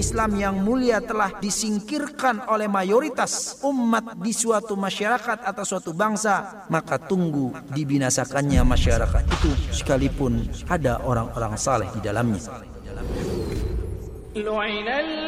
Islam yang mulia telah disingkirkan oleh mayoritas umat di suatu masyarakat atau suatu bangsa, maka tunggu dibinasakannya masyarakat itu sekalipun ada orang-orang saleh di dalamnya.